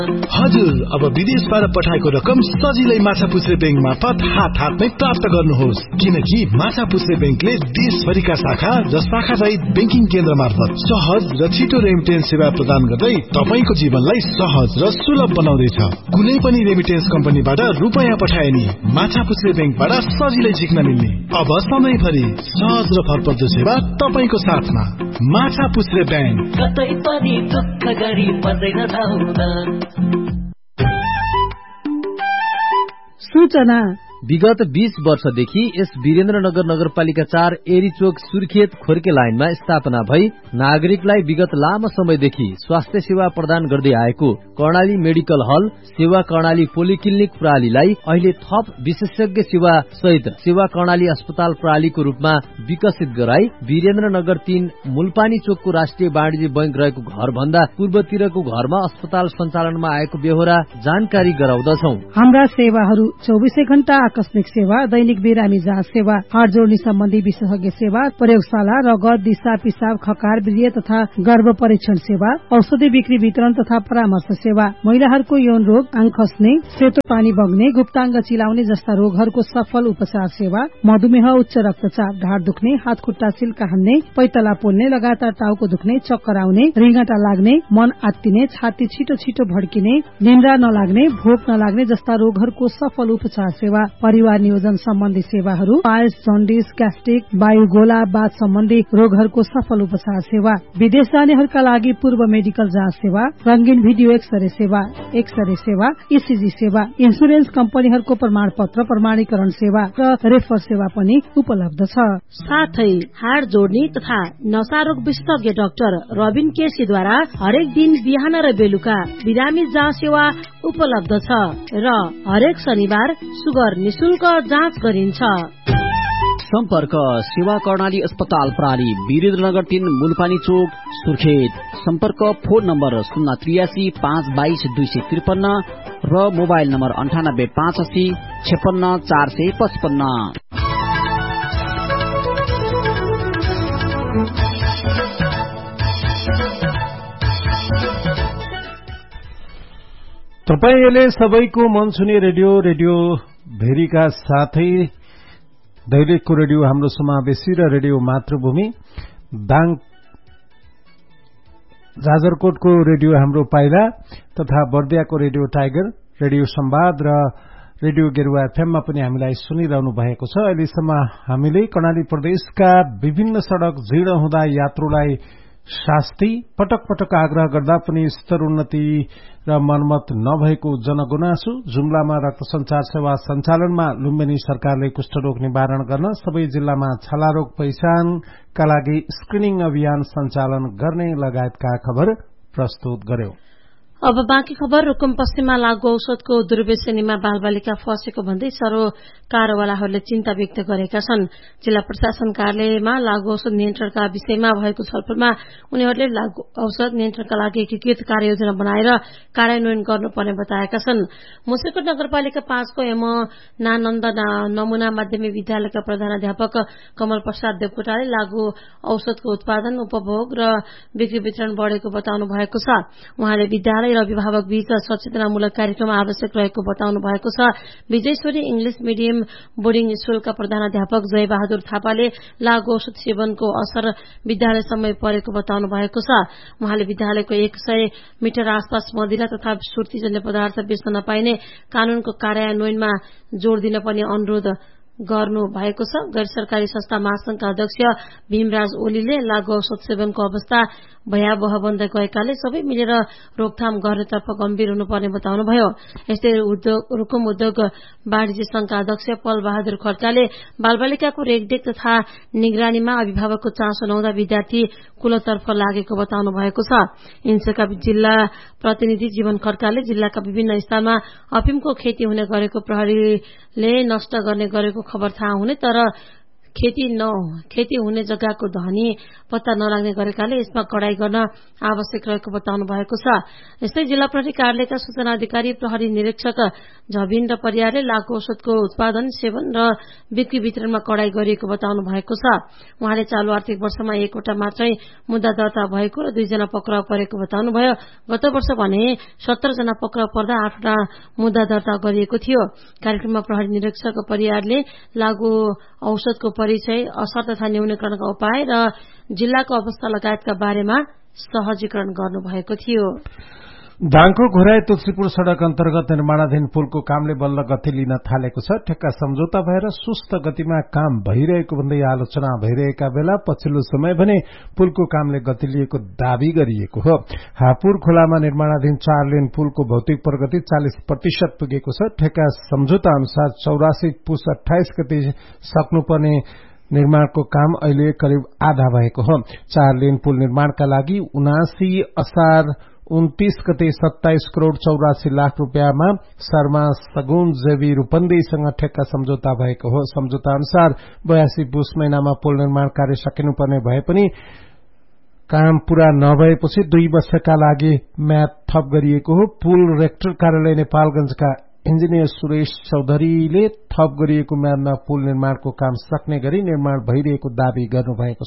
हजुर, अब विदेशबाट पठाएको रकम सजिलै माछापुच्छ्रे बैंक मार्फत हातमै प्राप्त गर्नुहोस्, किनकि माछापुच्छ्रे बैंकले देशभरिका शाखा र शाखा रहित बैंकिङ केन्द्र मार्फत सहज र छिटो रेमिटेन्स सेवा प्रदान गर्दै तपाईको जीवनलाई सहज र सुलभ बनाउँदैछ। कुनै पनि रेमिटेन्स कम्पनीबाट रुपैयाँ पठाए नि माछापुच्छ्रे बैंकबाट सजिलै झिक्न मिल्ने, अब समयभरि सहज र भरपर्दो सेवा तपाईको साथमा। माछापुच्छ्रे बैंक, कतै पनि दुःख गरी पर्दैन धाउन। सूचना विगत 20 वर्षदेखि यस वीरेन्द्रनगर नगरपालिका 4 एरीचोक सुर्खेत खोर्के लाइनमा स्थापना भई नागरिकलाई विगत लामो समयदेखि स्वास्थ्य सेवा प्रदान गर्दै आएको कर्णाली मेडिकल हल सेवा कर्णाली पोलिक्लिनिक प्रणालीलाई अहिले थप विशेषज्ञ सेवा सहित सेवा कर्णाली अस्पताल प्रणालीको रूपमा विकसित गराई वीरेन्द्रनगर 3 मुलपानी चोकको राष्ट्रिय वाणिज्य बैंक रहेको घर भन्दा पूर्वतिरको घरमा अस्पताल सञ्चालनमा आएको बेहोरा जानकारी गराउँदछौ। हाम्रा सेवाहरू 24 घण्टा आकस्मिक सेवा, दैनिक बिरामी जाँच सेवा, हाड जोड्ने सम्बन्धी विशेषज्ञ सेवा, प्रयोगशाला, रगत, दिशा पिसाब, खकार, वीर्य तथा गर्भ परीक्षण सेवा, औषधि बिक्री वितरण तथा परामर्श सेवा, महिलाहरूको यौन रोग, आङ खस्ने, सेतो पानी बग्ने, गुप्ताङ्ग चिलाउने जस्ता रोगहरूको सफल उपचार सेवा, मधुमेह, उच्च रक्तचाप, ढाड दुख्ने, हात खुट्टा सिल्का हान्ने, पैतला पोल्ने, लगातार टाउको दुख्ने, चक्कर आउने, रिङ्गटा लाग्ने, मन आत्तिने, छाती छिटो छिटो भड्किने, निन्द्रा नलाग्ने, भोक नलाग्ने जस्ता रोगहरूको सफल उपचार सेवा, परिवार नियोजन सम्बन्धी सेवाहरू, पायल्स, जन्डिस, ग्यास्ट्रिक, वायुगोला, बाथ सम्बन्धी रोगहरूको सफल उपचार सेवा, विदेश जानेहरूका लागि पूर्व मेडिकल जाँच सेवा, रंगीन भिडियो एक्सरे सेवा, ईसीजी सेवा, इन्सुरेन्स कम्पनीहरूको प्रमाणपत्र प्रमाणीकरण सेवा र रेफर सेवा पनि उपलब्ध छ। साथै हाड जोड्ने तथा नशा रोग विशेषज्ञ डाक्टर रबिन केसीद्वारा हरेक दिन बिहान र बेलुका बिरामी जाँच सेवा उपलब्ध छ र हरेक शनिबार सुगर निशुल्क जाँच गरिन्छ। सम्पर्क सेवा कर्णाली अस्पताल प्रणाली वीरेन्द्रनगर 3 मुलपानी चोक सुर्खेत। सम्पर्क फोन नम्बर 083 522 253 र मोबाइल नम्बर 98 85 56 455। तपाईले सबैको मन सुने रेडियो भेरीका साथै दैलेखको रेडियो हाम्रो समावेशी र रेडियो मातृभूमि, दाङ जाजरकोटको रेडियो हाम्रो पाइला तथा बर्दियाको रेडियो टाइगर, रेडियो संवाद र रेडियो गेरुवा एफएममा पनि हामीलाई सुनिरहनु भएको छ। अहिलेसम्म हामीले कर्णाली प्रदेशका विभिन्न सड़क जीर्ण हुँदा यात्रुलाई शास्ति, पटक पटक आग्रह गर्दा पनि स्तरोन्नति र मर्मत नभएको जनगुनासो, जुम्लामा रक्त संचार सेवा सञ्चालनमा लुम्बिनी सरकारले कुष्ठरोग निवारण गर्न सबै जिल्लामा छालारोग पहिचानका लागि स्क्रिनिङ अभियान सञ्चालन गर्ने लगायतका खबर प्रस्तुत गर्यो। अब बाँकी खबर। रुकुम पश्चिममा लागू औषधको दुर्व्यसनीमा बालबालिका फँसेको भन्दै सरोकारवालाहरूले चिन्ता व्यक्त गरेका छन्। जिल्ला प्रशासन कार्यालयमा लागू औषध नियन्त्रणका विषयमा भएको छलफलमा उनीहरूले लागू औषध नियन्त्रणका लागि एकीकृत कार्ययोजना बनाएर कार्यान्वयन गर्नुपर्ने बताएका छन्। मुसिकोट नगरपालिका 5 को यमुनानन्द नमूना माध्यमिक विद्यालयका प्रधानाध्यापक कमल प्रसाद देवकोटाले लागू औषधको उत्पादन, उपभोग र बिक्री वितरण बढ़ेको बताउनु भएको छ। उहाँले विद्यालय र अभिभावक बीच सचेतनामूलक कार्यक्रम आवश्यक रहेको बताउनु भएको छ। विजयश्वरी इंग्लिश मिडियम बोर्डिङ स्कूलका प्रधानाध्यापक जय बहादुर थापाले लागू औषध सेवनको असर विद्यालय समय परेको बताउनु भएको छ। उहाँले विद्यालयको 100 मिटर आसपास मदिरा तथा सुर्तीजन्य पदार्थ बेच्न नपाइने कानूनको कार्यान्वयनमा जोड़ दिन पनि अनुरोध गर्नु भएको छ। गैर सरकारी संस्था महासंघका अध्यक्ष भीमराज ओलीले लागू औषध सेवनको अवस्था भयावह बन्दै गएकाले सबै मिलेर रोकथाम गर्नेतर्फ गम्भीर हुनुपर्ने बताउनुभयो। यस्तै रुकुम उद्योग वाणिज्य संघका अध्यक्ष पल बहादुर खड्काले बालबालिकाको रेखदेख तथा निगरानीमा अभिभावकको चासो नहुँदा विद्यार्थी कुलतर्फ लागेको बताउनु भएको छ। इन्सका जिल्ला प्रतिनिधि जीवन खड्काले जिल्लाका विभिन्न स्थानमा अफिमको खेती हुने गरेको प्रहरीले नष्ट गर्ने गरेको खबर थाहा हुने तर खेती हुने जग्गाको धनी पत्ता नलाग्ने गरेकाले यसमा कडाई गर्न आवश्यक रहेको बताउनु भएको छ। यस्तै जिल्ला प्रहरी कार्यालयका सूचना अधिकारी प्रहरी निरीक्षक झबिन्द्र परियारले लागू औषधको उत्पादन, सेवन र बिक्री वितरणमा कडाई गरिएको बताउनु भएको छ। उहाँले चालू आर्थिक वर्षमा 1 वटा मात्रै मुद्दा दर्ता भएको र 2 जना पक्राउ परेको बताउनुभयो। गत वर्ष भने 17 जना पक्राउ पर्दा 8 वटा मुद्दा दर्ता गरिएको थियो। कार्यक्रममा प्रहरी निरीक्षक परियारले लागू औषधको परिचय, असर तथा न्यूनीकरणका उपाय र जिल्लाको अवस्था लगायतका बारेमा सहजीकरण गर्नुभएको थियो। दाङको घोराई तुलसीपुर सड़क अन्तर्गत निर्माणाधीन पुलको कामले बल्ल गति लिन थालेको छ। ठेक्का सम्झौता भएर सुस्त गतिमा काम भइरहेको भन्दै आलोचना भइरहेका बेला पछिल्लो समय भने पुलको कामले गति लिएको दावी गरिएको हो। हापुर खोलामा निर्माणाधीन 4 लेन पुलको भौतिक प्रगति 40% पुगेको छ। ठेक्का सम्झौता अनुसार 84 पुस 28 गते सक्नुपर्ने निर्माणको काम अहिले करिब आधा भएको हो। 4 लेन पुल निर्माणका लागि 79 असार 29 गते 27 करोड़ 84 लाख रुपियाँमा शर्मा सगुन जेवी रूपन्देहीसँग ठेक्का सम्झौता भएको हो। सम्झौता अनुसार 82 पुस महिनामा पुल निर्माण कार्य सकिनुपर्ने भए पनि काम पूरा नभएपछि 2 वर्षका लागि म्याद थप गरिएको हो। पुल रेक्टर कार्यालय नेपालगंजका इन्जिनियर सुरेश चौधरीले थप गरिएको म्यादमा पुल निर्माणको काम सक्ने गरी निर्माण भइरहेको दावी गर्नुभएको